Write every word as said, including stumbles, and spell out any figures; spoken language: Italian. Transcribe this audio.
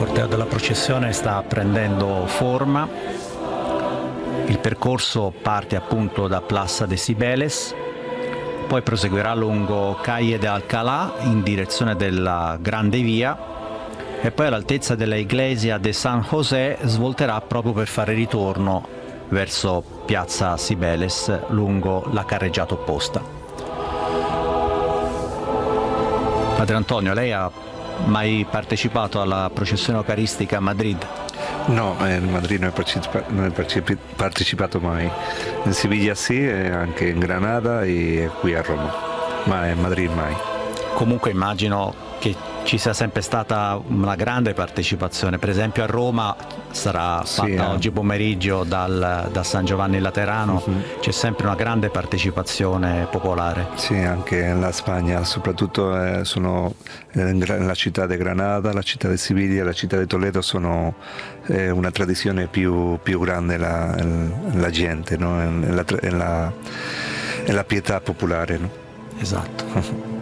corteo della processione sta prendendo forma. Il percorso parte appunto da Plaza de Cibeles, poi proseguirà lungo Calle de Alcalá in direzione della Grande Via e poi all'altezza della Iglesia de San José svolterà proprio per fare ritorno verso Piazza Cibeles lungo la carreggiata opposta. Padre Antonio, lei ha mai partecipato alla processione eucaristica a Madrid? No, eh, in Madrid non ho partecipa- non ho partecipato mai. In Siviglia sì, e anche in Granada e qui a Roma, ma in Madrid mai. Comunque immagino che ci sia sempre stata una grande partecipazione, per esempio a Roma sarà fatta sì, eh. oggi pomeriggio dal, da San Giovanni Laterano, uh-huh. C'è sempre una grande partecipazione popolare. Sì, anche in Spagna, soprattutto eh, sono nella città di Granada, la città di Siviglia e la città di Toledo sono eh, una tradizione più, più grande la, la gente, no? la, la, la pietà popolare. No? Esatto.